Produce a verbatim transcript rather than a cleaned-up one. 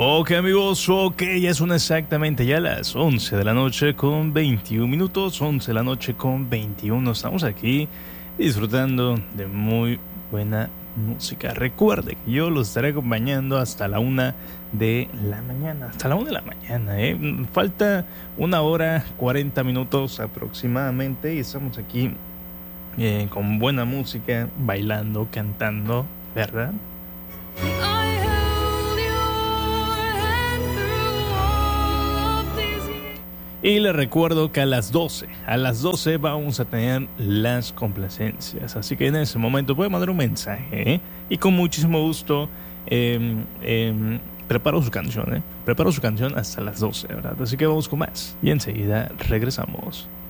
Ok amigos, ok, ya son exactamente ya las once de la noche con veintiún minutos, once de la noche con veintiuno, estamos aquí disfrutando de muy buena música. Recuerde que yo los estaré acompañando hasta la una de la mañana, hasta la una de la mañana, ¿eh? Falta una hora, cuarenta minutos aproximadamente y estamos aquí eh, con buena música, bailando, cantando, ¿verdad? Y les recuerdo que a las doce, a las doce vamos a tener las complacencias. Así que en ese momento puede mandar un mensaje, ¿eh? Y con muchísimo gusto eh, eh, preparo su canción, ¿eh? Preparo su canción hasta las doce, ¿verdad? Así que vamos con más. Y enseguida regresamos.